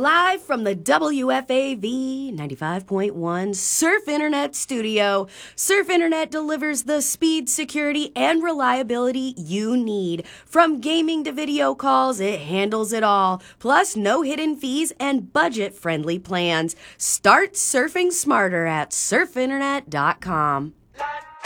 Live from the WFAV 95.1 Surf Internet studio, Surf Internet delivers the speed, security, and reliability you need. From gaming to video calls, it handles it all. Plus, no hidden fees and budget-friendly plans. Start surfing smarter at surfinternet.com.